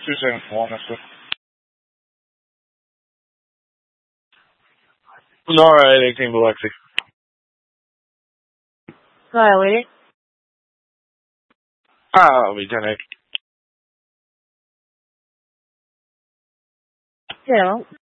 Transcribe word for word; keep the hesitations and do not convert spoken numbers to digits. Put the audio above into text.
two seven one, that's good. Nora at eighteen Biloxi. Hi, lady. Ah, I'll be ten eight. Yeah.